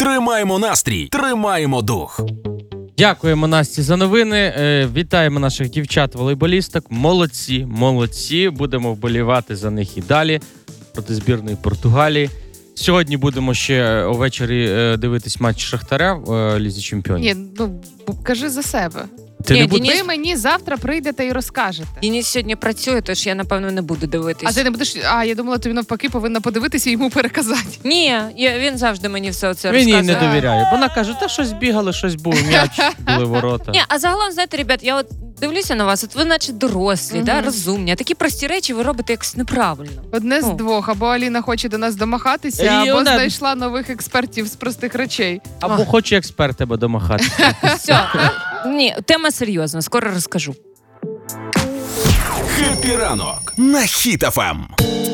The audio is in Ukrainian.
Тримаємо настрій, тримаємо дух. Дякуємо Насті за новини. Вітаємо наших дівчат-волейболісток. Молодці. Будемо вболівати за них і далі проти збірної Португалії. Сьогодні будемо ще увечері дивитись матч Шахтаря в Лізі Чемпіонів. Ні, кажи за себе. Ви мені завтра прийдете і розкажете. Денис сьогодні працює, тож я, напевно, не буду дивитись. А ти не будеш... я думала, тобі навпаки повинна подивитися і йому переказати. Ні, він завжди мені все це Він розказує. їй не довіряє. Вона каже, щось бігали, щось було, м'яч, були ворота. Ні, а загалом, знаєте, ребят, я от дивлюся на вас, от ви наче дорослі, да, розумні, а такі прості речі ви робите якось неправильно. Одне з двох. Або Аліна хоче до нас домахатися, або знайшла нових експертів з простих речей. Або хоче експерт тебе домахатися. Все. Ні, тема серйозна, скоро розкажу. Хеппі ранок на Хіт FM.